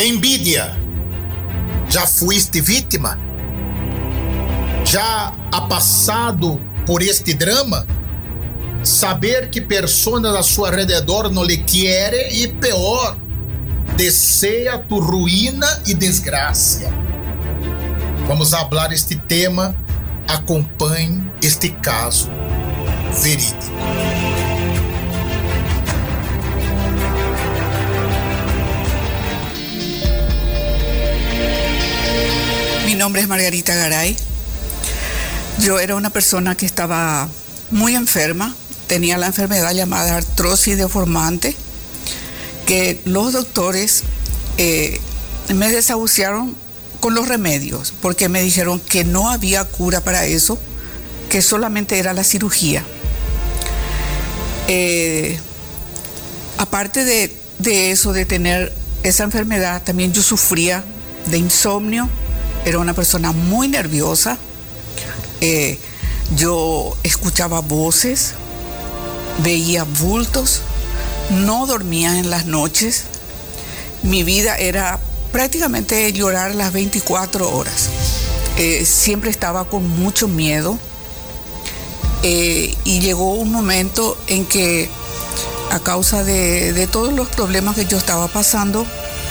Envidia. Já fuiste vítima? Já ha passado por este drama? Saber que pessoas a seu alrededor não lhe querem e pior, deseja tu ruína e desgraça. Vamos falar este tema. Acompanhe este caso verídico. Mi nombre es Margarita Garay. Yo era una persona que estaba muy enferma. Tenía la enfermedad llamada artrosis deformante, que los doctores me desahuciaron con los remedios, porque me dijeron que no había cura para eso, que solamente era la cirugía. Aparte de eso, de tener esa enfermedad, también yo sufría de insomnio. Era una persona muy nerviosa. Yo escuchaba voces, veía bultos, no dormía en las noches. Mi vida era prácticamente llorar las 24 horas. Siempre estaba con mucho miedo. Y llegó un momento en que, a causa de todos los problemas que yo estaba pasando,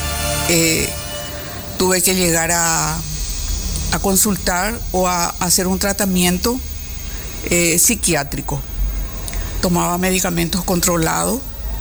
tuve que llegar a consultar o a hacer un tratamiento psiquiátrico. Tomaba medicamentos controlados,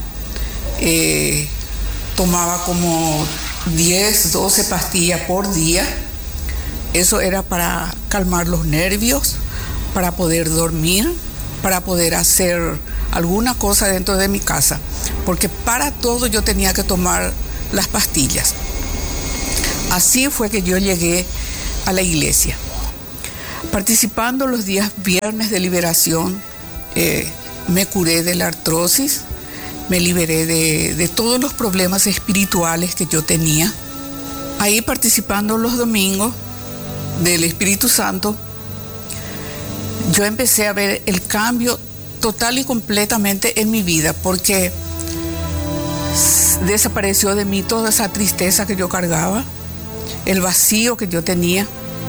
tomaba como 10, 12 pastillas por día. Eso era para calmar los nervios, para poder dormir, para poder hacer alguna cosa dentro de mi casa, porque para todo yo tenía que tomar las pastillas. Así fue que yo llegué a la iglesia, participando los días viernes de liberación. Me curé de la artrosis, me liberé de todos los problemas espirituales que yo tenía. Ahí, participando los domingos del Espíritu Santo, yo empecé a ver el cambio total y completamente en mi vida, porque desapareció de mí toda esa tristeza que yo cargaba, el vacío que yo tenía,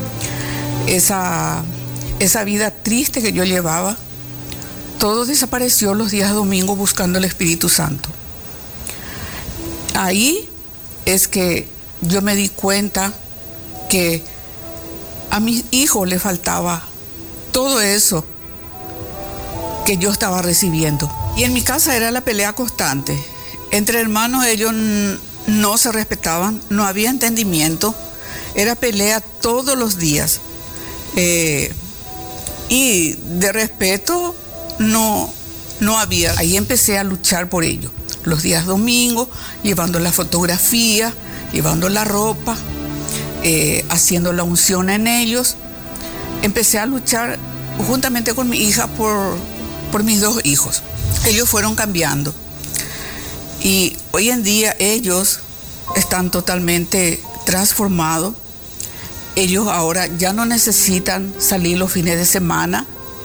esa vida triste que yo llevaba. Todo desapareció los días domingos buscando el Espíritu Santo. Ahí es que yo me di cuenta que a mis hijos les faltaba todo eso que yo estaba recibiendo. Y en mi casa era la pelea constante. Entre hermanos ellos no se respetaban, no había entendimiento, era pelea todos los días. Y de respeto no había. Ahí empecé a luchar por ello. Los días domingos, llevando la fotografía, llevando la ropa, haciendo la unción en ellos. Empecé a luchar juntamente con mi hija por mis dos hijos. Ellos fueron cambiando. Y hoy en día ellos están totalmente transformados. Ellos ahora ya no necesitan salir los fines de semana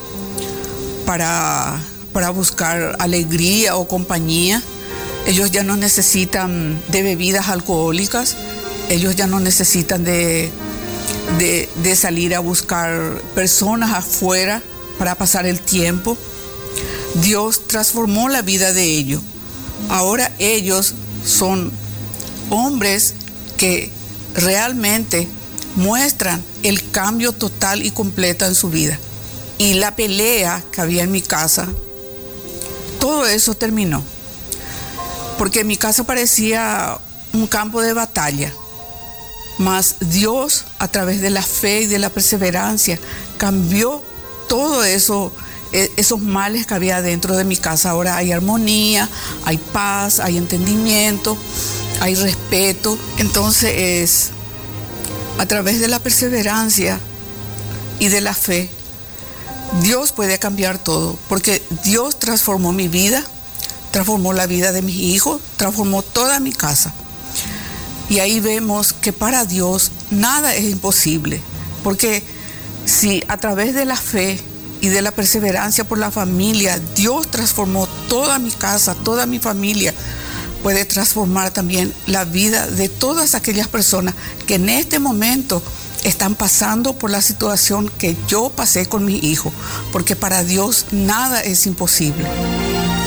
para buscar alegría o compañía. Ellos ya no necesitan de bebidas alcohólicas. Ellos ya no necesitan de salir a buscar personas afuera para pasar el tiempo. Dios transformó la vida de ellos. Ahora ellos son hombres que realmente muestran el cambio total y completo en su vida. Y la pelea que había en mi casa, todo eso terminó. Porque mi casa parecía un campo de batalla. Mas Dios, a través de la fe y de la perseverancia, cambió todo eso, esos males que había dentro de mi casa. Ahora hay armonía, hay paz, hay entendimiento, hay respeto. Entonces, a través de la perseverancia y de la fe, Dios puede cambiar todo, porque Dios transformó mi vida, transformó la vida de mis hijos, transformó toda mi casa. Y ahí vemos que para Dios nada es imposible, porque si a través de la fe y de la perseverancia por la familia, Dios transformó toda mi casa, toda mi familia, puede transformar también la vida de todas aquellas personas que en este momento están pasando por la situación que yo pasé con mi hijo, porque para Dios nada es imposible.